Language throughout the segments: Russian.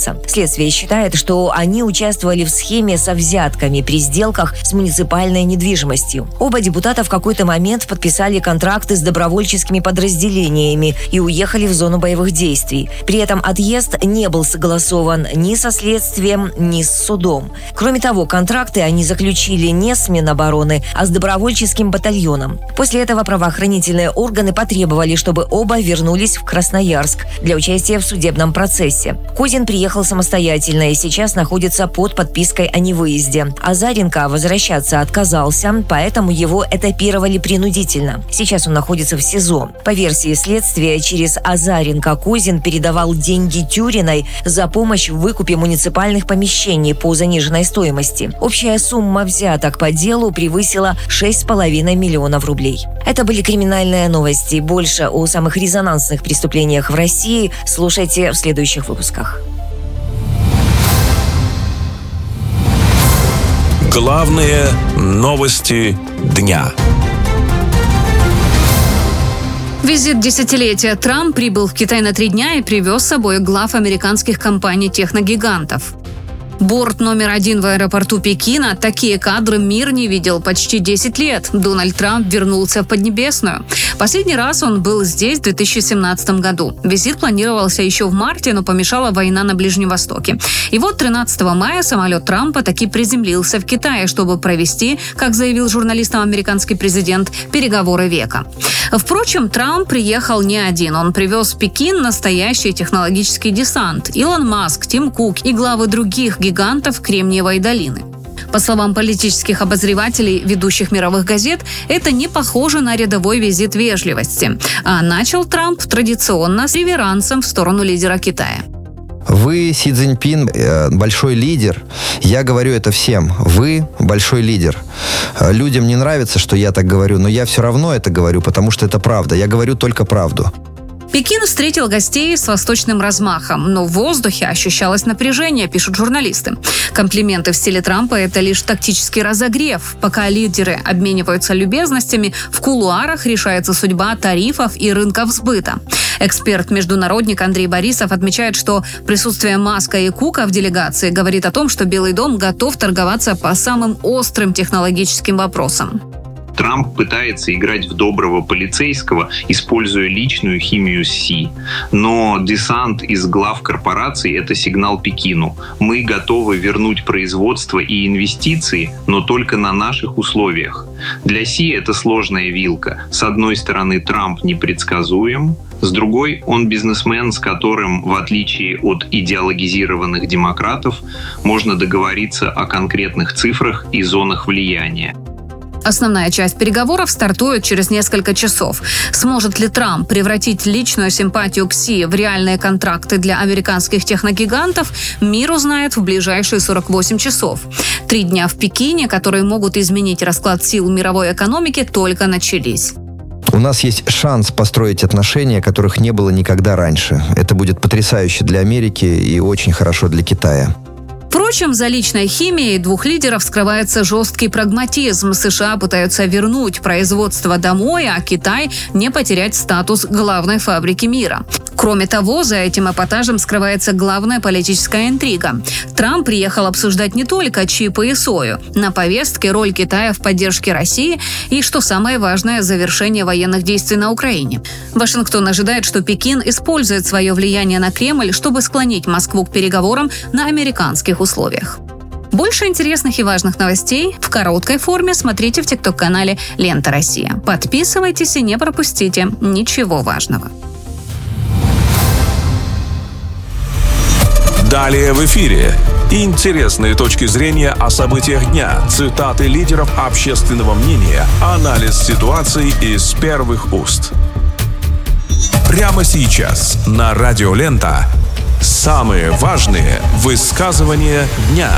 разобраться. Следствие считает, что они участвовали в схеме со взятками при сделках с муниципальной недвижимостью. Оба депутата в какой-то момент подписали контракты с добровольческими подразделениями и уехали в зону боевых действий. При этом отъезд не был согласован ни со следствием, ни с судом. Кроме того, контракты они заключили не с Минобороны, а с добровольческим батальоном. После этого правоохранительные органы потребовали, чтобы оба вернулись в Красноярск для участия в судебном процессе. Козин приехал самостоятельно и сейчас находится под подпиской о невыезде. Азаренко возвращаться отказался, поэтому его этапировали принудительно. Сейчас он находится в СИЗО. По версии следствия, через Азаренко Козин передавал деньги Тюриной за помощь в выкупе муниципальных помещений по заниженной стоимости. Общая сумма взяток по делу превысила 6,5 миллионов рублей. Это были криминальные новости. Больше о самых резонансных преступлениях в России слушайте в следующих выпусках. Главные новости дня. Визит десятилетия. Трамп прибыл в Китай на 3 дня и привез с собой глав американских компаний-техногигантов. Борт номер 1 в аэропорту Пекина. Такие кадры мир не видел почти 10 лет. Дональд Трамп вернулся в Поднебесную. Последний раз он был здесь в 2017 году. Визит планировался еще в марте, но помешала война на Ближнем Востоке. И вот 13 мая самолет Трампа таки приземлился в Китае, чтобы провести, как заявил журналистам американский президент, переговоры века. Впрочем, Трамп приехал не один. Он привез в Пекин настоящий технологический десант. Илон Маск, Тим Кук и главы других гигантов Кремниевой долины. По словам политических обозревателей ведущих мировых газет, это не похоже на рядовой визит вежливости. А начал Трамп традиционно с реверансом в сторону лидера Китая. Вы, Си Цзиньпин, большой лидер. Я говорю это всем. Вы большой лидер. Людям не нравится, что я так говорю, но я все равно это говорю, потому что это правда. Я говорю только правду. Пекин встретил гостей с восточным размахом, но в воздухе ощущалось напряжение, пишут журналисты. Комплименты в стиле Трампа – это лишь тактический разогрев. Пока лидеры обмениваются любезностями, в кулуарах решается судьба тарифов и рынков сбыта. Эксперт-международник Андрей Борисов отмечает, что присутствие Маска и Кука в делегации говорит о том, что Белый дом готов торговаться по самым острым технологическим вопросам. Трамп пытается играть в доброго полицейского, используя личную химию с Си. Но десант из глав корпораций – это сигнал Пекину. Мы готовы вернуть производство и инвестиции, но только на наших условиях. Для Си это сложная вилка. С одной стороны, Трамп непредсказуем, с другой, он бизнесмен, с которым, в отличие от идеологизированных демократов, можно договориться о конкретных цифрах и зонах влияния. Основная часть переговоров стартует через несколько часов. Сможет ли Трамп превратить личную симпатию к Си в реальные контракты для американских техногигантов, мир узнает в ближайшие 48 часов. 3 дня в Пекине, которые могут изменить расклад сил мировой экономики, только начались. У нас есть шанс построить отношения, которых не было никогда раньше. Это будет потрясающе для Америки и очень хорошо для Китая. Впрочем, за личной химией двух лидеров скрывается жесткий прагматизм. США пытаются вернуть производство домой, а Китай не потерять статус главной фабрики мира. Кроме того, за этим эпатажем скрывается главная политическая интрига. Трамп приехал обсуждать не только чипы и сою. На повестке роль Китая в поддержке России и, что самое важное, завершение военных действий на Украине. Вашингтон ожидает, что Пекин использует свое влияние на Кремль, чтобы склонить Москву к переговорам на американских условиях. Больше интересных и важных новостей в короткой форме смотрите в ТикТок-канале «Лента Россия». Подписывайтесь и не пропустите ничего важного. Далее в эфире. Интересные точки зрения о событиях дня, цитаты лидеров общественного мнения, анализ ситуации из первых уст. Прямо сейчас на Радио Лента самые важные высказывания дня.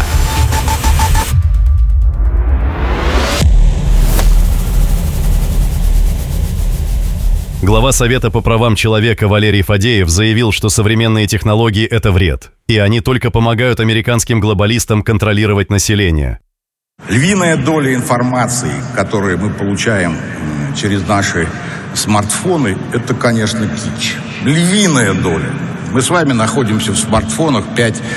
Глава Совета по правам человека Валерий Фадеев заявил, что современные технологии – это вред, и они только помогают американским глобалистам контролировать население. Львиная доля информации, которую мы получаем через наши смартфоны, это, конечно, кич. Львиная доля. Мы с вами находимся в смартфонах 5